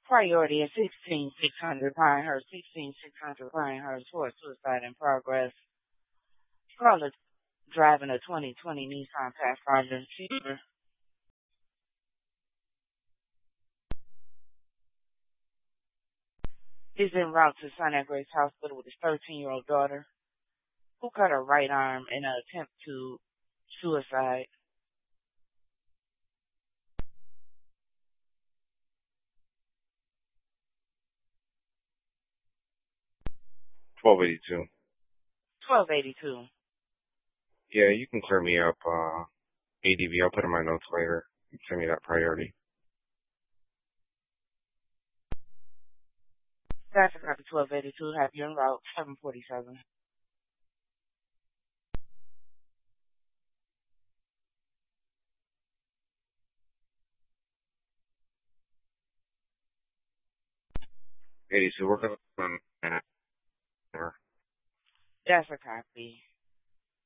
Priority at 16600 Pinehurst, 16600 Pinehurst for suicide in progress. Caller driving a 2020 Nissan Pathfinder Cheaper is en route to Sinai Grace Hospital with his 13-year-old daughter, who cut her right arm in an attempt to suicide. $12.82. 1282. Yeah, you can clear me up. ADV, I'll put in my notes later. Send me that priority. That's a copy 1282. Have you en route 747. So we're going to That's a copy.